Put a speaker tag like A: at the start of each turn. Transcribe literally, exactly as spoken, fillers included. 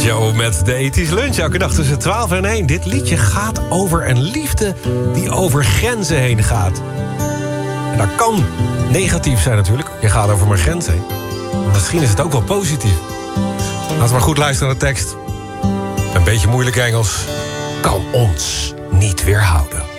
A: Joe met de ethisch lunch. Elke dag tussen twaalf en één. Dit liedje gaat over een liefde die over grenzen heen gaat. En dat kan negatief zijn natuurlijk. Je gaat over mijn grens heen. Maar misschien is het ook wel positief. Laten we maar goed luisteren naar de tekst. Een beetje moeilijk Engels kan ons niet weerhouden.